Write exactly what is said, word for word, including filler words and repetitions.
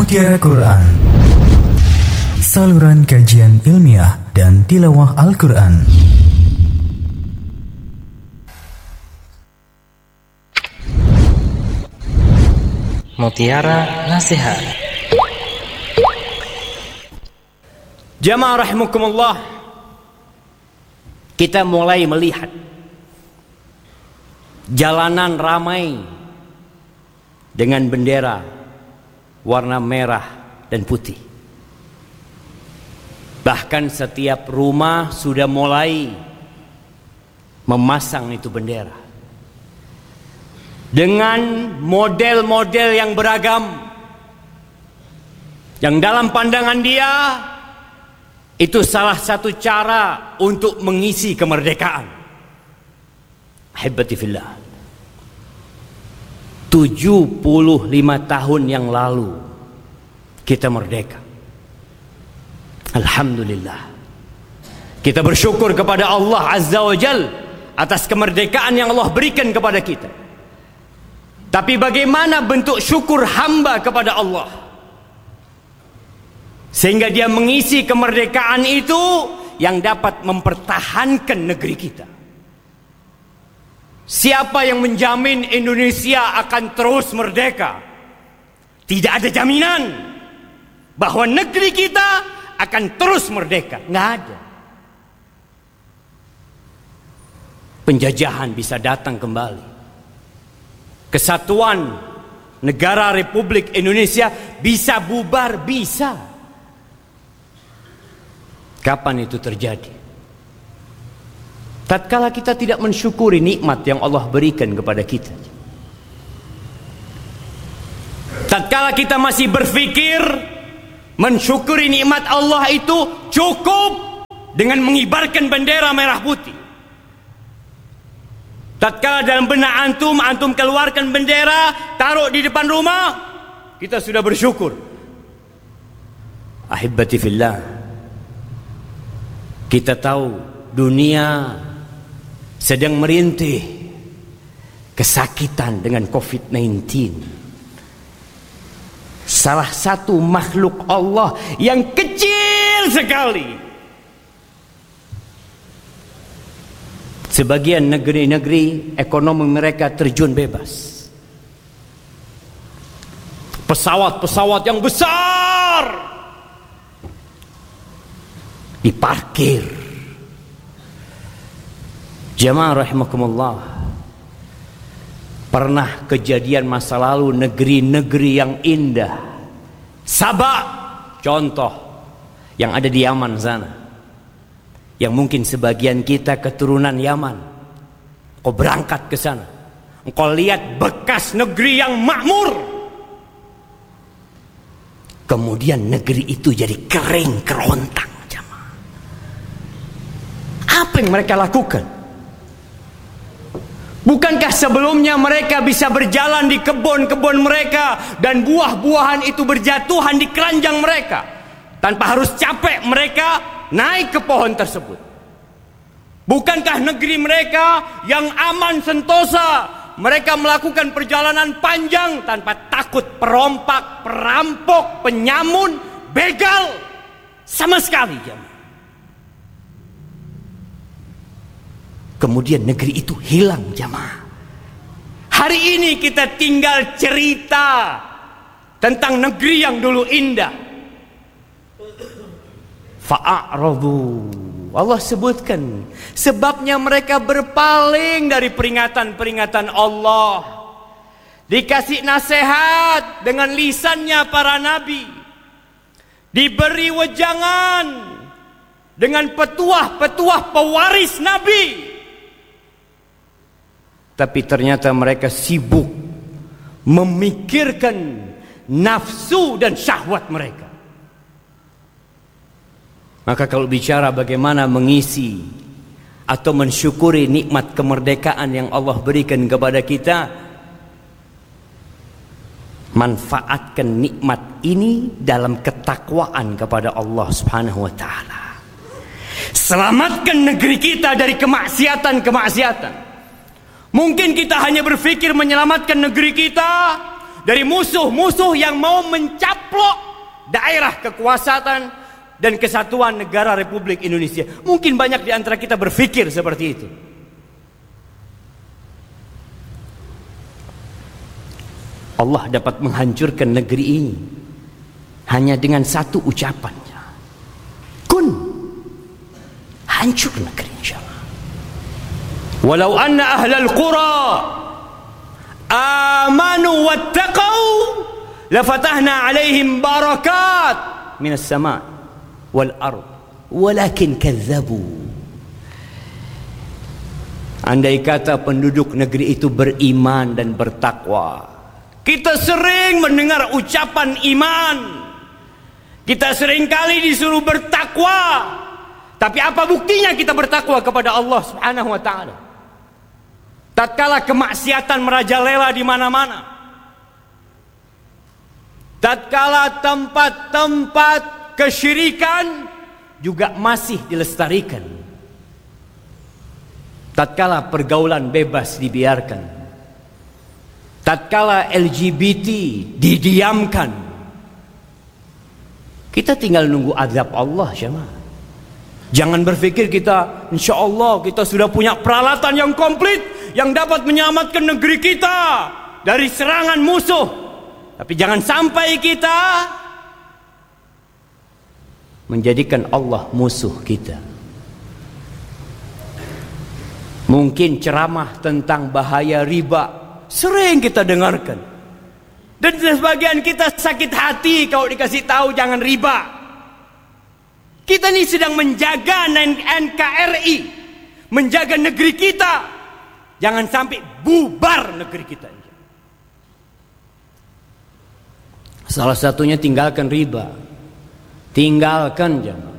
Mutiara Quran, saluran kajian ilmiah dan tilawah Al-Quran. Mutiara Nasihat. Jamaah rahimakumullah, kita mulai melihat jalanan ramai dengan bendera warna merah dan putih. Bahkan setiap rumah sudah mulai memasang itu bendera dengan model-model yang beragam, yang dalam pandangan dia itu salah satu cara untuk mengisi kemerdekaan. Ahibati fillah, tujuh puluh lima tahun yang lalu kita merdeka. Alhamdulillah. Kita bersyukur kepada Allah Azza wa Jal atas kemerdekaan yang Allah berikan kepada kita. Tapi bagaimana bentuk syukur hamba kepada Allah sehingga dia mengisi kemerdekaan itu yang dapat mempertahankan negeri kita? Siapa yang menjamin Indonesia akan terus merdeka? Tidak ada jaminan bahwa negeri kita akan terus merdeka. Nggak ada. Penjajahan bisa datang kembali. Kesatuan negara Republik Indonesia bisa bubar, bisa. Kapan itu terjadi? Tatkala kita tidak mensyukuri nikmat yang Allah berikan kepada kita. Tatkala kita masih berpikir mensyukuri nikmat Allah itu cukup dengan mengibarkan bendera merah putih. Tatkala dalam benak antum, antum keluarkan bendera, taruh di depan rumah, kita sudah bersyukur. Ahibati fillah, kita tahu dunia sedang merintih kesakitan dengan covid sembilan belas. Salah satu makhluk Allah yang kecil sekali. Sebagian negeri-negeri ekonomi mereka terjun bebas. Pesawat-pesawat yang besar diparkir. Jamaah rahimakumullah, pernah kejadian masa lalu negeri-negeri yang indah. Sabah, contoh yang ada di Yaman sana, yang mungkin sebagian kita keturunan Yaman. Kau berangkat ke sana, engkau lihat bekas negeri yang makmur. Kemudian negeri itu jadi kering kerontang. Jamaah, apa yang mereka lakukan? Bukankah sebelumnya mereka bisa berjalan di kebun-kebun mereka dan buah-buahan itu berjatuhan di keranjang mereka tanpa harus capek mereka naik ke pohon tersebut? Bukankah negeri mereka yang aman sentosa mereka melakukan perjalanan panjang tanpa takut perompak, perampok, penyamun, begal sama sekali, jemaah? Kemudian negeri itu hilang, jamaah. Hari ini kita tinggal cerita tentang negeri yang dulu indah. Fa'aradu, Allah sebutkan sebabnya mereka berpaling dari peringatan-peringatan Allah. Dikasih nasihat dengan lisannya para nabi, diberi wejangan dengan petuah-petuah pewaris nabi. Tapi ternyata mereka sibuk memikirkan nafsu dan syahwat mereka. Maka kalau bicara bagaimana mengisi atau mensyukuri nikmat kemerdekaan yang Allah berikan kepada kita, manfaatkan nikmat ini dalam ketakwaan kepada Allah Subhanahu wa taala. Selamatkan negeri kita dari kemaksiatan-kemaksiatan. Mungkin kita hanya berpikir menyelamatkan negeri kita dari musuh-musuh yang mau mencaplok daerah kekuasaan dan kesatuan negara Republik Indonesia. Mungkin banyak di antara kita berpikir seperti itu. Allah dapat menghancurkan negeri ini hanya dengan satu ucapannya. Kun, hancur negeri insyaallah. Walau anna ahlal qura amanu wattaqau lafatahna alaihim barakat minas sama' wal ard walakin kazzabu. Andai kata penduduk negeri itu beriman dan bertakwa. Kita sering mendengar ucapan iman. Kita sering kali disuruh bertakwa. Tapi apa buktinya kita bertakwa kepada Allah Subhanahu wa taala? Tatkala kemaksiatan merajalela di mana-mana. Tatkala tempat-tempat kesyirikan juga masih dilestarikan. Tatkala pergaulan bebas dibiarkan. Tatkala L G B T didiamkan, kita tinggal nunggu azab Allah, jemaah. Jangan berpikir kita, insya Allah kita sudah punya peralatan yang komplit yang dapat menyelamatkan negeri kita dari serangan musuh. Tapi jangan sampai kita menjadikan Allah musuh kita. Mungkin ceramah tentang bahaya riba sering kita dengarkan, dan sebagian kita sakit hati kalau dikasih tahu jangan riba. Kita ini sedang menjaga N K R I, menjaga negeri kita, jangan sampai bubar negeri kita. Salah satunya tinggalkan riba, tinggalkan jemaah.